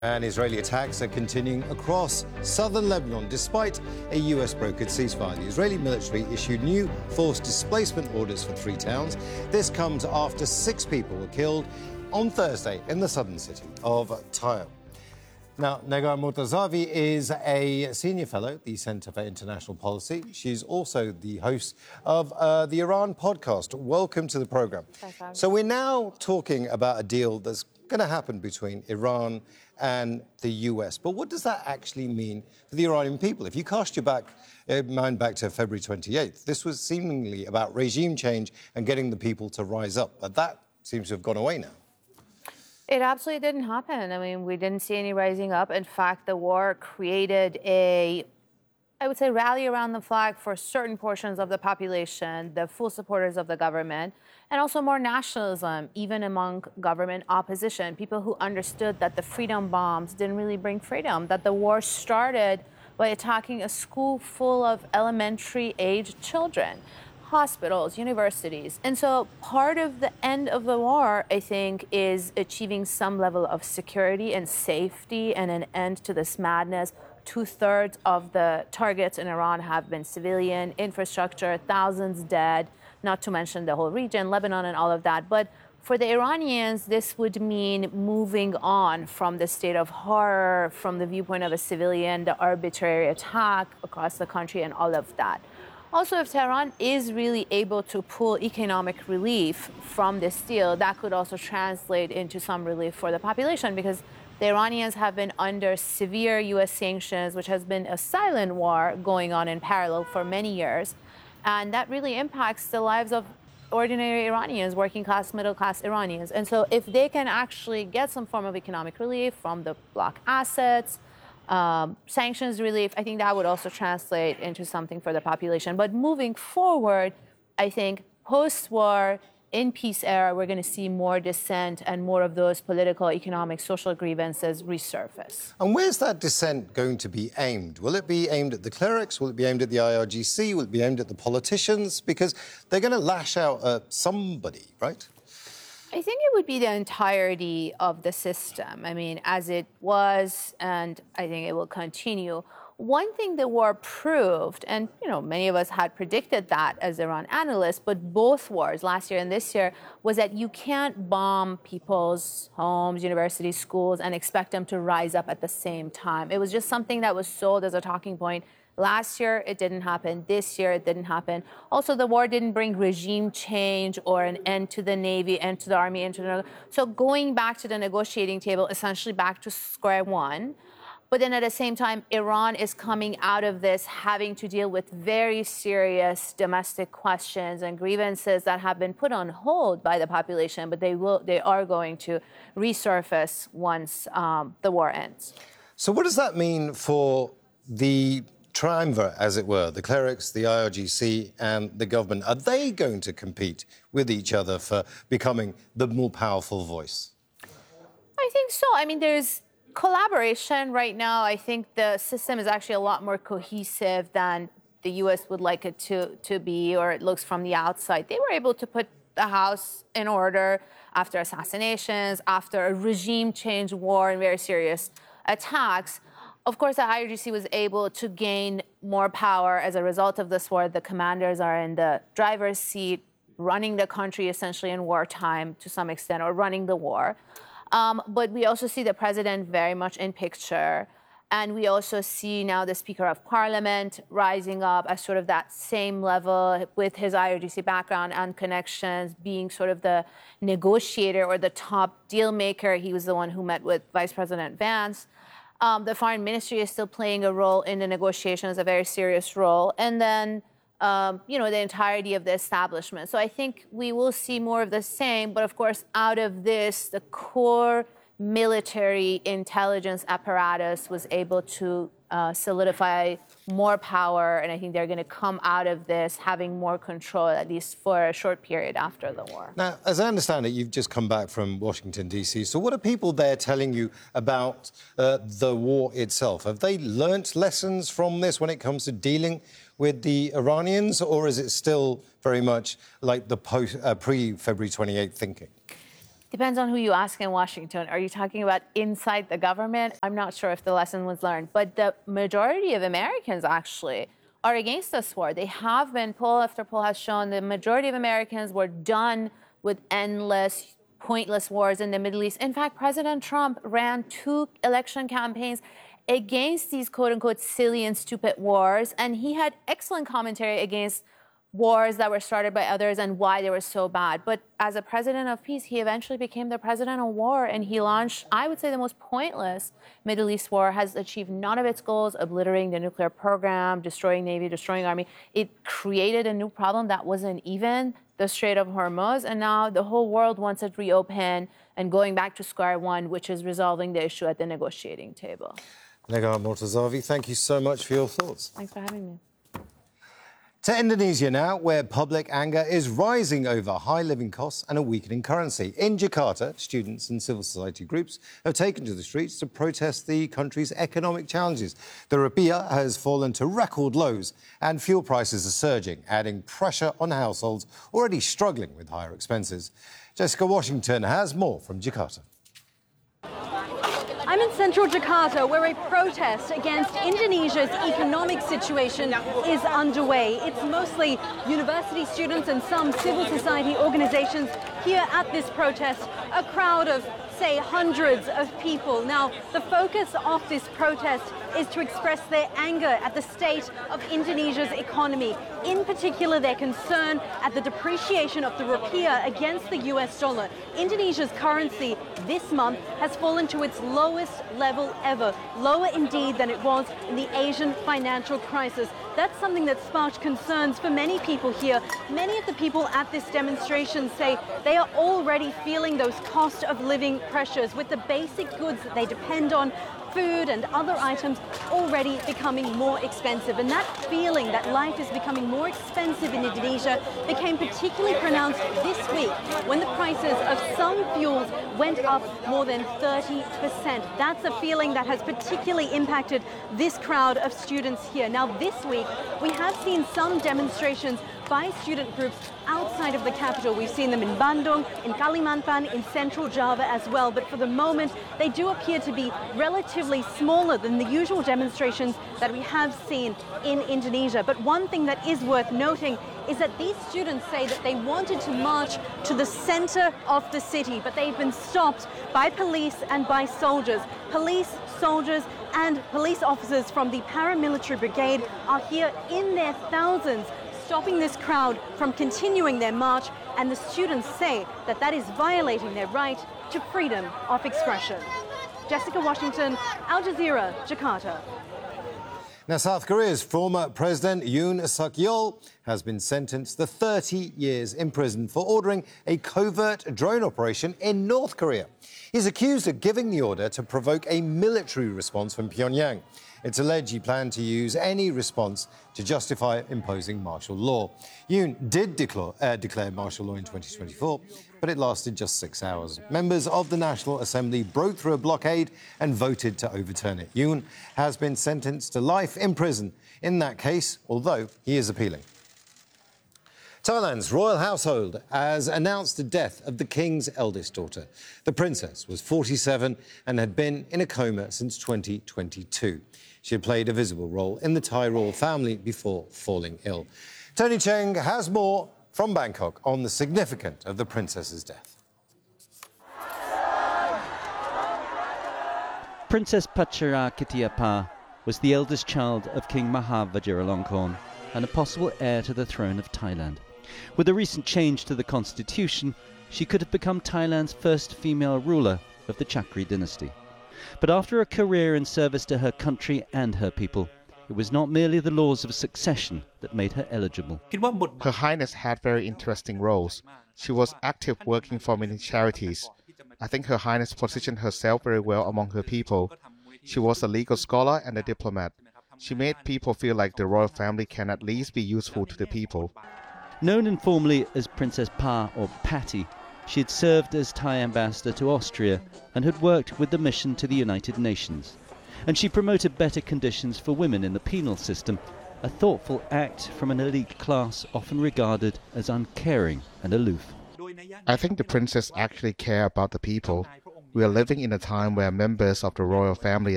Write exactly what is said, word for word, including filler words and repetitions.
And Israeli attacks are continuing across southern Lebanon, despite a U S-brokered ceasefire. The Israeli military issued new forced displacement orders for three towns. This comes after six people were killed on Thursday in the southern city of Tyre. Now, Negar Mortazavi is a senior fellow at the Centre for International Policy. She's also the host of uh, the Iran podcast. Welcome to the programme. So we're now talking about a deal that's going to happen between Iran and the U S. But what does that actually mean for the Iranian people? If you cast your back, uh, mind back to February twenty-eighth, this was seemingly about regime change and getting the people to rise up. But that seems to have gone away now. It absolutely didn't happen. I mean, we didn't see any rising up. In fact, the war created a, I would say, rally around the flag for certain portions of the population, the full supporters of the government, and also more nationalism, even among government opposition, people who understood that the freedom bombs didn't really bring freedom, that the war started by attacking a school full of elementary-aged children, hospitals, universities. And so part of the end of the war, I think, is achieving some level of security and safety and an end to this madness. Two-thirds of the targets in Iran have been civilian, infrastructure, thousands dead, not to mention the whole region, Lebanon and all of that. But for the Iranians, this would mean moving on from the state of horror, from the viewpoint of a civilian, the arbitrary attack across the country and all of that. Also, if Tehran is really able to pull economic relief from this deal, that could also translate into some relief for the population, because the Iranians have been under severe U S sanctions, which has been a silent war going on in parallel for many years. And that really impacts the lives of ordinary Iranians, working class, middle class Iranians. And so if they can actually get some form of economic relief from the bloc assets, Um, sanctions relief, I think that would also translate into something for the population. But moving forward, I think post-war, in peace era, we're going to see more dissent and more of those political, economic, social grievances resurface. And where's that dissent going to be aimed? Will it be aimed at the clerics? Will it be aimed at the I R G C? Will it be aimed at the politicians? Because they're going to lash out at somebody, right? I think it would be the entirety of the system. I mean, as it was, and I think it will continue. One thing the war proved, and you know, many of us had predicted that as Iran analysts, but both wars, last year and this year, was that you can't bomb people's homes, universities, schools, and expect them to rise up at the same time. It was just something that was sold as a talking point. Last year, it didn't happen. This year, it didn't happen. Also, the war didn't bring regime change or an end to the Navy, end to the Army, end to the... So going back to the negotiating table, essentially back to square one. But then at the same time, Iran is coming out of this having to deal with very serious domestic questions and grievances that have been put on hold by the population, but they will, they are going to resurface once um, the war ends. So what does that mean for the triumvirate, as it were, the clerics, the I R G C and the government? Are they going to compete with each other for becoming the more powerful voice? I think so. I mean, there's collaboration right now. I think the system is actually a lot more cohesive than the U S would like it to, to be, or it looks from the outside. They were able to put the House in order after assassinations, after a regime change war and very serious attacks. Of course, the I R G C was able to gain more power as a result of this war. The commanders are in the driver's seat, running the country essentially in wartime to some extent, or running the war. Um, but we also see the president very much in picture. And we also see now the Speaker of Parliament rising up as sort of that same level with his I R G C background and connections, being sort of the negotiator or the top deal maker. He was the one who met with Vice President Vance. Um, the foreign ministry is still playing a role in the negotiations, a very serious role. And then, um, you know, the entirety of the establishment. So I think we will see more of the same. But of course, out of this, the core military intelligence apparatus was able to uh, solidify more power. And I think they're going to come out of this having more control, at least for a short period after the war. Now, as I understand it, you've just come back from Washington, D C. So what are people there telling you about uh, the war itself? Have they learnt lessons from this when it comes to dealing with the Iranians, or is it still very much like the post, uh, pre-February twenty-eighth thinking? Depends on who you ask in Washington. Are you talking about inside the government? I'm not sure if the lesson was learned, but the majority of Americans actually are against this war. They have been, poll after poll has shown the majority of Americans were done with endless, pointless wars in the Middle East. In fact, President Trump ran two election campaigns against these quote-unquote silly and stupid wars, and he had excellent commentary against wars that were started by others and why they were so bad. But as a president of peace, he eventually became the president of war, and he launched, I would say, the most pointless Middle East war, has achieved none of its goals, obliterating the nuclear program, destroying Navy, destroying Army. It created a new problem that wasn't even the Strait of Hormuz, and now the whole world wants it reopened and going back to square one, which is resolving the issue at the negotiating table. Negar Mortazavi, thank you so much for your thoughts. Thanks for having me. To Indonesia now, where public anger is rising over high living costs and a weakening currency. In Jakarta, students and civil society groups have taken to the streets to protest the country's economic challenges. The rupiah has fallen to record lows and fuel prices are surging, adding pressure on households already struggling with higher expenses. Jessica Washington has more from Jakarta. I'm in central Jakarta, where a protest against Indonesia's economic situation is underway. It's mostly university students and some civil society organizations here at this protest, a crowd of, say, hundreds of people. Now, the focus of this protest is to express their anger at the state of Indonesia's economy, in particular their concern at the depreciation of the rupiah against the U S dollar. Indonesia's currency this month has fallen to its lowest level ever, lower indeed than it was in the Asian financial crisis. That's something that sparked concerns for many people here. Many of the people at this demonstration say they are already feeling those cost of living pressures, with the basic goods that they depend on, food and other items, already becoming more expensive. And that feeling that life is becoming more expensive in Indonesia became particularly pronounced this week when the prices of some fuels went up more than thirty percent. That's a feeling that has particularly impacted this crowd of students here. Now, this week, we have seen some demonstrations by student groups outside of the capital. We've seen them in Bandung, in Kalimantan, in central Java as well. But for the moment, they do appear to be relatively smaller than the usual demonstrations that we have seen in Indonesia. But one thing that is worth noting is that these students say that they wanted to march to the center of the city, but they've been stopped by police and by soldiers. Police, soldiers, and police officers from the paramilitary brigade are here in their thousands, stopping this crowd from continuing their march, and the students say that that is violating their right to freedom of expression. Jessica Washington, Al Jazeera, Jakarta. Now, South Korea's former president Yoon Suk-yeol has been sentenced to thirty years in prison for ordering a covert drone operation in North Korea. He's accused of giving the order to provoke a military response from Pyongyang. It's alleged he planned to use any response to justify imposing martial law. Yoon did declare, uh, declare martial law in twenty twenty-four, but it lasted just six hours. Members of the National Assembly broke through a blockade and voted to overturn it. Yoon has been sentenced to life in prison in that case, although he is appealing. Thailand's royal household has announced the death of the king's eldest daughter. The princess was forty-seven and had been in a coma since twenty twenty-two. She had played a visible role in the Thai royal family before falling ill. Tony Cheng has more from Bangkok on the significance of the princess's death. Princess Pacharakitiappa was the eldest child of King Maha Vajiralongkorn and a possible heir to the throne of Thailand. With a recent change to the constitution, she could have become Thailand's first female ruler of the Chakri dynasty. But after a career in service to her country and her people, it was not merely the laws of succession that made her eligible. Her Highness had very interesting roles. She was active working for many charities. I think Her Highness positioned herself very well among her people. She was a legal scholar and a diplomat. She made people feel like the royal family can at least be useful to the people. Known informally as Princess Pa or Patty, she had served as Thai ambassador to Austria and had worked with the mission to the United Nations. And she promoted better conditions for women in the penal system, a thoughtful act from an elite class often regarded as uncaring and aloof. I think the princess actually care about the people. We are living in a time where members of the royal family